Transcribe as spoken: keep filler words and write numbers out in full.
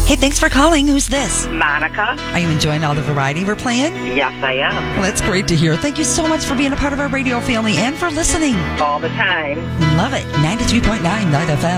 Hey, thanks for calling. Who's this? Monica. Are you enjoying all the variety we're playing? Yes, I am. Well, that's great to hear. Thank you so much for being a part of our radio family and for listening. All the time. Love it. ninety-three point nine Night F M.